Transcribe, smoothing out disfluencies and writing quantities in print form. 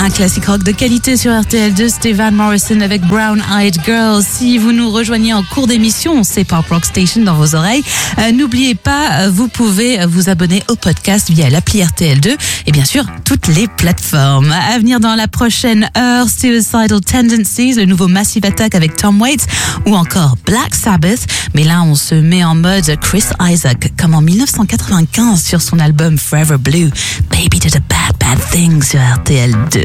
Un classique rock de qualité sur RTL2, c'était Van Morrison avec Brown Eyed Girl. Si vous nous rejoignez en cours d'émission, c'est Pop Rock Station dans vos oreilles. N'oubliez pas, vous pouvez vous abonner au podcast via l'appli RTL2 et bien sûr, toutes les plateformes. À venir dans la prochaine heure, Suicidal Tendencies, le nouveau Massive Attack avec Tom Waits ou encore Black Sabbath. Mais là, on se met en mode Chris Isaac, comme en 1995 sur son album Forever Blue. Baby did a bad thing sur RTL2.